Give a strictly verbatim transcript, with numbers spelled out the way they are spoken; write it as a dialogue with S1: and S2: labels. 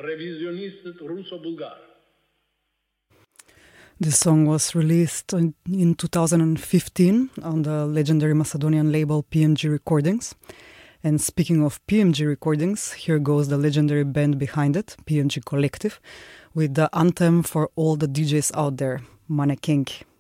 S1: ревизионист руссо-булгар.
S2: This song was released in, in two thousand fifteen on the legendary Macedonian label P M G Recordings. And speaking of P M G Recordings, here goes the legendary band behind it, P M G Collective, with the anthem for all the D Js out there, Mannequin.